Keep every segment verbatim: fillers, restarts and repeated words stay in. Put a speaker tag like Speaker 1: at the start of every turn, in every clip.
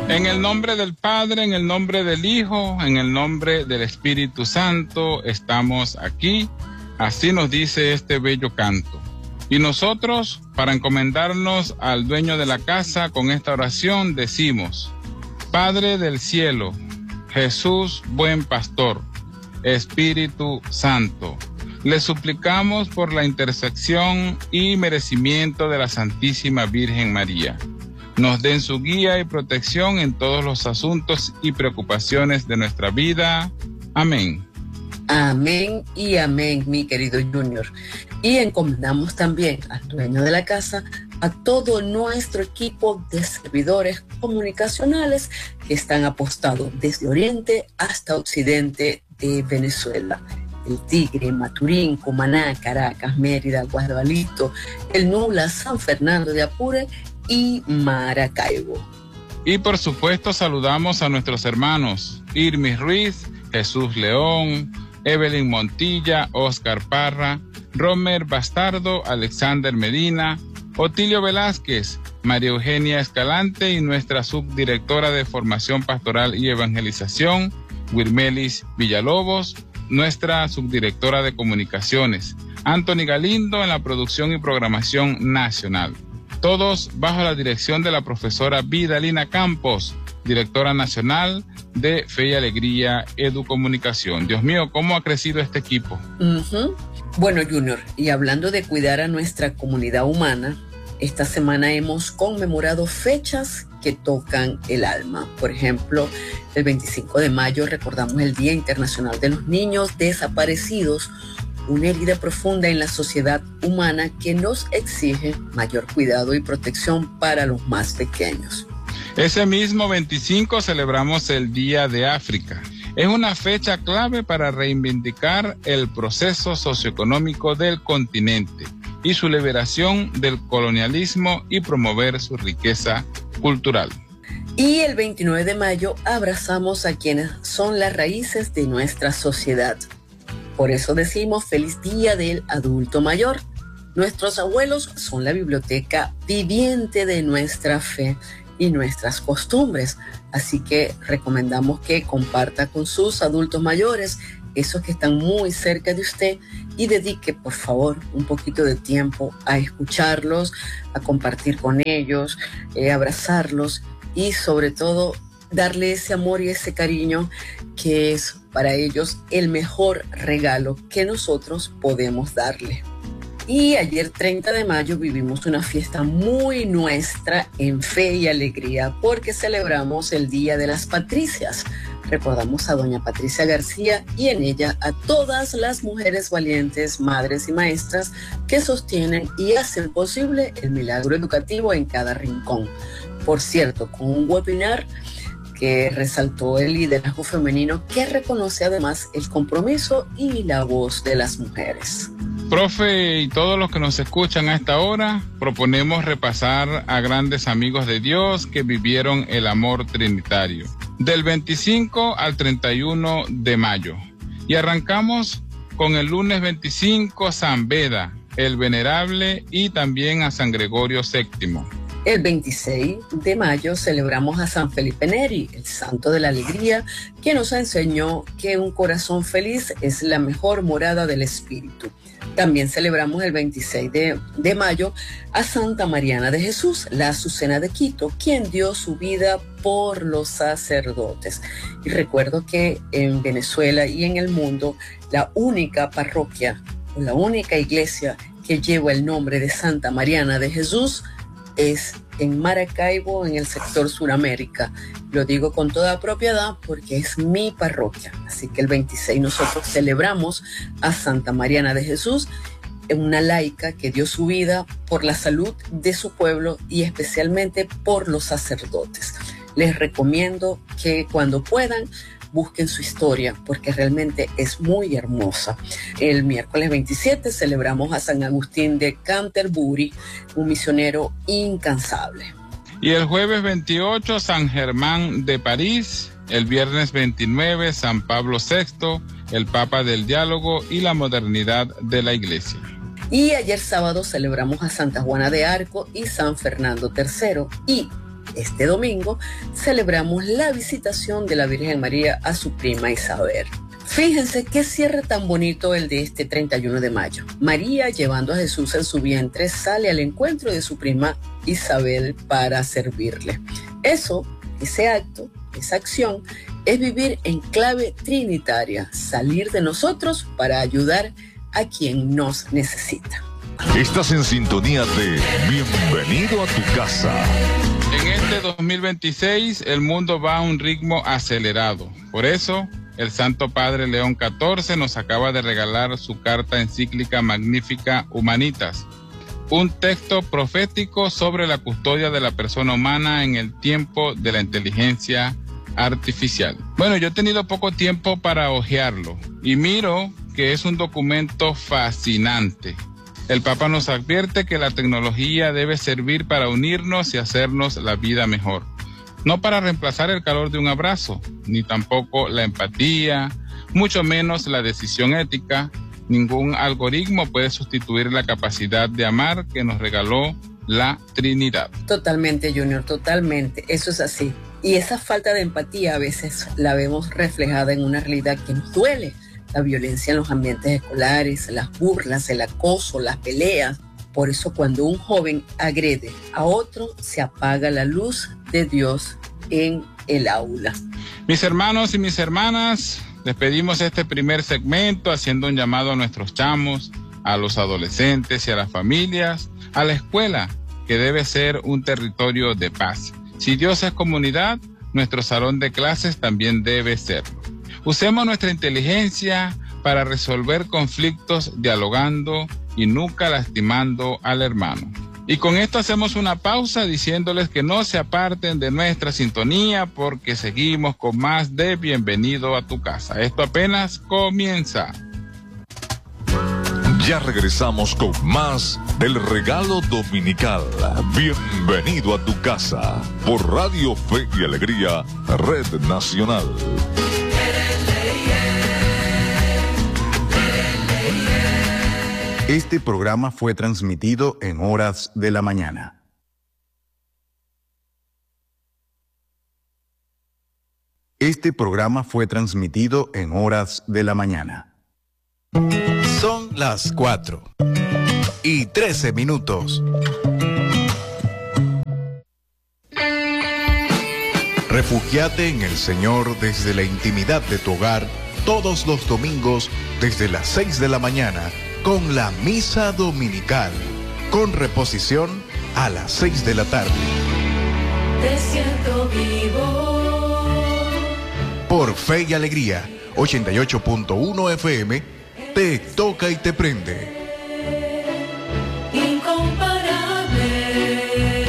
Speaker 1: En el nombre del Padre, en el nombre del Hijo, en el nombre del Espíritu Santo, estamos aquí. Así nos dice este bello canto. Y nosotros, para encomendarnos al dueño de la casa, con esta oración decimos: Padre del cielo, Jesús, buen pastor, Espíritu Santo, le suplicamos por la intersección y merecimiento de la Santísima Virgen María, nos den su guía y protección en todos los asuntos y preocupaciones de nuestra vida. Amén.
Speaker 2: Amén y amén, mi querido Junior. Y encomendamos también al dueño de la casa, a todo nuestro equipo de servidores comunicacionales que están apostados desde Oriente hasta Occidente de Venezuela. El Tigre, Maturín, Cumaná, Caracas, Mérida, Guadalito, El Nula, San Fernando de Apure y Maracaibo.
Speaker 1: Y por supuesto saludamos a nuestros hermanos Irmis Ruiz, Jesús León, Evelyn Montilla, Oscar Parra, Romer Bastardo, Alexander Medina, Otilio Velázquez, María Eugenia Escalante y nuestra subdirectora de Formación Pastoral y Evangelización, Wirmelis Villalobos, nuestra subdirectora de Comunicaciones, Anthony Galindo en la producción y programación nacional. Todos bajo la dirección de la profesora Vidalina Campos, directora nacional de Fe y Alegría Educomunicación. Dios mío, ¿cómo ha crecido este equipo?
Speaker 2: Uh-huh. Bueno, Junior, y hablando de cuidar a nuestra comunidad humana, esta semana hemos conmemorado fechas que tocan el alma. Por ejemplo, el veinticinco de mayo recordamos el Día Internacional de los Niños Desaparecidos, una herida profunda en la sociedad humana que nos exige mayor cuidado y protección para los más pequeños.
Speaker 1: Ese mismo veinticinco celebramos el Día de África. Es una fecha clave para reivindicar el proceso socioeconómico del continente y su liberación del colonialismo y promover su riqueza cultural.
Speaker 2: Y el veintinueve de mayo abrazamos a quienes son las raíces de nuestra sociedad. Por eso decimos feliz Día del Adulto Mayor. Nuestros abuelos son la biblioteca viviente de nuestra fe y nuestras costumbres. Así que recomendamos que comparta con sus adultos mayores, esos que están muy cerca de usted, y dedique, por favor, un poquito de tiempo a escucharlos, a compartir con ellos, eh, abrazarlos y sobre todo darle ese amor y ese cariño que es para ellos el mejor regalo que nosotros podemos darle. Y ayer treinta de mayo vivimos una fiesta muy nuestra en Fe y Alegría porque celebramos el Día de las Patricias. Recordamos a doña Patricia García y en ella a todas las mujeres valientes, madres y maestras que sostienen y hacen posible el milagro educativo en cada rincón. Por cierto, con un webinar que resaltó el liderazgo femenino que reconoce además el compromiso y la voz de las mujeres.
Speaker 1: Profe y todos los que nos escuchan a esta hora, proponemos repasar a grandes amigos de Dios que vivieron el amor trinitario, del veinticinco al treinta y uno de mayo. Y arrancamos con el lunes veinticinco, San Beda, el Venerable, y también a San Gregorio séptimo.
Speaker 2: El veintiséis de mayo celebramos a San Felipe Neri, el santo de la alegría, que nos enseñó que un corazón feliz es la mejor morada del espíritu. También celebramos el veintiséis de mayo a Santa Mariana de Jesús, la Azucena de Quito, quien dio su vida por los sacerdotes. Y recuerdo que en Venezuela y en el mundo, la única parroquia o la única iglesia que lleva el nombre de Santa Mariana de Jesús es en Maracaibo, en el sector Suramérica. Lo digo con toda propiedad porque es mi parroquia. Así que el veintiséis nosotros celebramos a Santa Mariana de Jesús, una laica que dio su vida por la salud de su pueblo y especialmente por los sacerdotes. Les recomiendo que cuando puedan busquen su historia porque realmente es muy hermosa. El miércoles veintisiete celebramos a San Agustín de Canterbury, un misionero incansable.
Speaker 1: Y el jueves veintiocho, San Germán de París. El viernes veintinueve, San Pablo sexto, el Papa del Diálogo y la modernidad de la Iglesia.
Speaker 2: Y ayer sábado celebramos a Santa Juana de Arco y San Fernando tercero. Y Este domingo celebramos la visitación de la Virgen María a su prima Isabel. Fíjense qué cierre tan bonito el de este treinta y uno de mayo. María, llevando a Jesús en su vientre, sale al encuentro de su prima Isabel para servirle. Eso, ese acto, esa acción, es vivir en clave trinitaria, salir de nosotros para ayudar a quien nos necesita.
Speaker 3: Estás en sintonía de Bienvenido a tu casa.
Speaker 1: En este dos mil veintiséis el mundo va a un ritmo acelerado. Por eso, el Santo Padre León catorce nos acaba de regalar su carta encíclica magnífica Humanitas, un texto profético sobre la custodia de la persona humana en el tiempo de la inteligencia artificial. Bueno, yo he tenido poco tiempo para hojearlo y miro que es un documento fascinante. El Papa nos advierte que la tecnología debe servir para unirnos y hacernos la vida mejor, no para reemplazar el calor de un abrazo, ni tampoco la empatía, mucho menos la decisión ética. Ningún algoritmo puede sustituir la capacidad de amar que nos regaló la Trinidad.
Speaker 2: Totalmente, Junior, totalmente. Eso es así. Y esa falta de empatía a veces la vemos reflejada en una realidad que nos duele. La violencia en los ambientes escolares, las burlas, el acoso, las peleas. Por eso cuando un joven agrede a otro, se apaga la luz de Dios en el aula.
Speaker 1: Mis hermanos y mis hermanas, despedimos este primer segmento haciendo un llamado a nuestros chamos, a los adolescentes y a las familias, a la escuela, que debe ser un territorio de paz. Si Dios es comunidad, nuestro salón de clases también debe serlo. Usemos nuestra inteligencia para resolver conflictos dialogando y nunca lastimando al hermano. Y con esto hacemos una pausa diciéndoles que no se aparten de nuestra sintonía porque seguimos con más de Bienvenido a tu casa. Esto apenas comienza.
Speaker 3: Ya regresamos con más del regalo dominical. Bienvenido a tu casa por Radio Fe y Alegría, Red Nacional.
Speaker 4: Este programa fue transmitido en horas de la mañana. Este programa fue transmitido en horas de la mañana.
Speaker 5: Son las cuatro y trece minutos. Refúgiate en el Señor desde la intimidad de tu hogar todos los domingos desde las seis de la mañana con la misa dominical, con reposición a las seis de la tarde.
Speaker 6: Te siento vivo.
Speaker 5: Por Fe y Alegría, ochenta y ocho punto uno F M, te toca y te prende.
Speaker 6: Incomparable.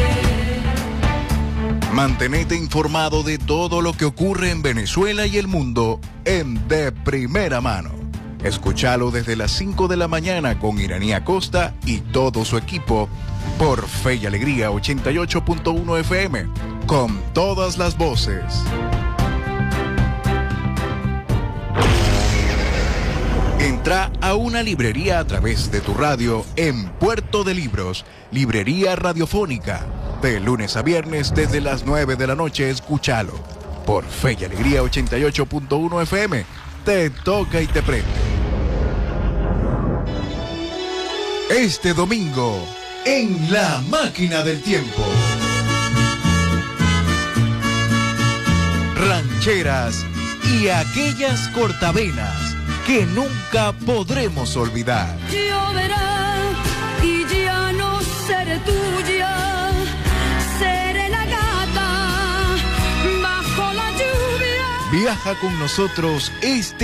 Speaker 5: Mantenete informado de todo lo que ocurre en Venezuela y el mundo en de primera mano. Escúchalo desde las cinco de la mañana con Iraní Acosta y todo su equipo por Fe y Alegría ochenta y ocho punto uno F M, con todas las voces. Entra a una librería a través de tu radio en Puerto de Libros, Librería Radiofónica. De lunes a viernes desde las nueve de la noche, escúchalo por Fe y Alegría ochenta y ocho punto uno F M. Te toca y te prende. Este domingo, en La Máquina del Tiempo. Rancheras y aquellas cortavenas que nunca podremos olvidar.
Speaker 6: Lloverá y ya no seré tuya, seré la gata bajo la lluvia.
Speaker 5: Viaja con nosotros este